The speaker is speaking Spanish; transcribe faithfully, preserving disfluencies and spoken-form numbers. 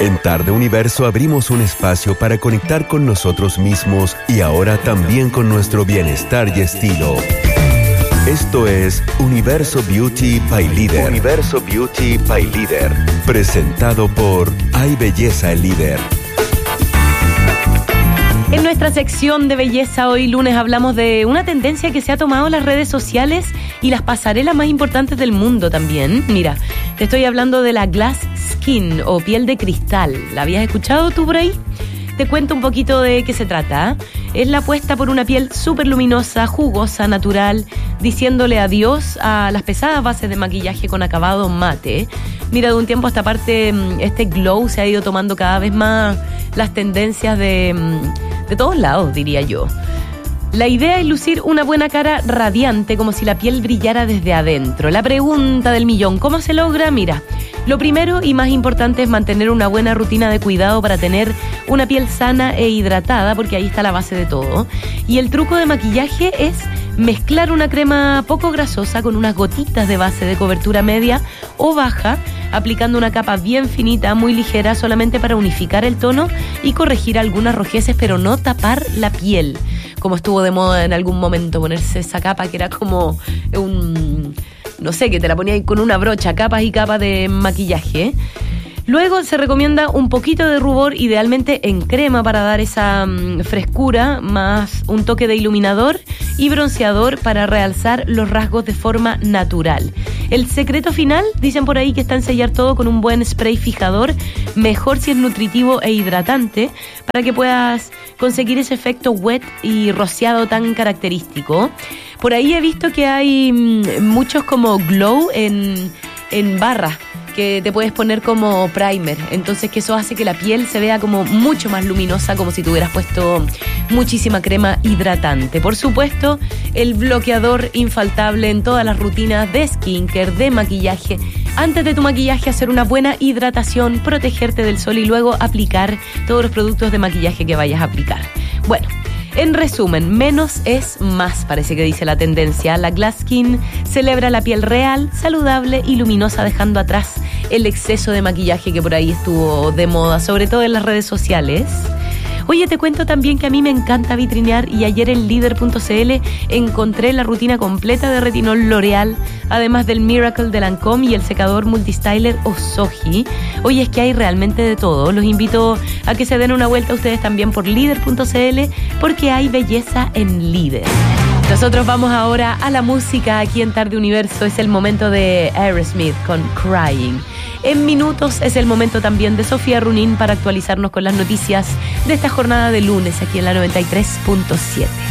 En Tarde Universo abrimos un espacio para conectar con nosotros mismos y ahora también con nuestro bienestar y estilo. Esto es Universo Beauty by Líder. Universo Beauty by Líder. Presentado por Hay Belleza el Líder. En nuestra sección de belleza hoy lunes hablamos de una tendencia que se ha tomado en las redes sociales y las pasarelas más importantes del mundo también. Mira, te estoy hablando de la glass skin o piel de cristal. ¿La habías escuchado tú por ahí? Te cuento un poquito de qué se trata. Es la apuesta por una piel súper luminosa, jugosa, natural, diciéndole adiós a las pesadas bases de maquillaje con acabado mate. Mira, de un tiempo a esta parte, este glow se ha ido tomando cada vez más las tendencias de, de todos lados, diría yo. La idea es lucir una buena cara radiante, como si la piel brillara desde adentro. La pregunta del millón, ¿cómo se logra? Mira, lo primero y más importante es mantener una buena rutina de cuidado para tener una piel sana e hidratada, porque ahí está la base de todo. Y el truco de maquillaje es mezclar una crema poco grasosa con unas gotitas de base de cobertura media o baja, aplicando una capa bien finita, muy ligera, solamente para unificar el tono y corregir algunas rojeces, pero no tapar la piel, como estuvo de moda en algún momento ponerse esa capa que era como un... no sé, que te la ponía ahí con una brocha, capas y capas de maquillaje. Luego se recomienda un poquito de rubor, idealmente en crema, para dar esa um, frescura, más un toque de iluminador y bronceador para realzar los rasgos de forma natural. El secreto final, dicen por ahí, que está en sellar todo con un buen spray fijador, mejor si es nutritivo e hidratante, para que puedas conseguir ese efecto wet y rociado tan característico. Por ahí he visto que hay mm, muchos como glow en, en barras, que te puedes poner como primer, entonces que eso hace que la piel se vea como mucho más luminosa, como si te hubieras puesto muchísima crema hidratante. Por supuesto, el bloqueador infaltable en todas las rutinas de skincare, de maquillaje. Antes de tu maquillaje, hacer una buena hidratación, protegerte del sol y luego aplicar todos los productos de maquillaje que vayas a aplicar. Bueno, en resumen, menos es más, parece que dice la tendencia. La glass skin celebra la piel real, saludable y luminosa, dejando atrás el exceso de maquillaje que por ahí estuvo de moda, sobre todo en las redes sociales. Oye, te cuento también que a mí me encanta vitrinear y ayer en líder punto c l encontré la rutina completa de retinol L'Oreal, además del Miracle de Lancôme y el secador multistyler Osoji. Oye, es que hay realmente de todo. Los invito a que se den una vuelta ustedes también por líder punto c l, porque hay belleza en Líder. Nosotros vamos ahora a la música aquí en Tarde Universo. Es el momento de Aerosmith con Crying. En minutos es el momento también de Sofía Runín para actualizarnos con las noticias de esta jornada de lunes aquí en la noventa y tres punto siete.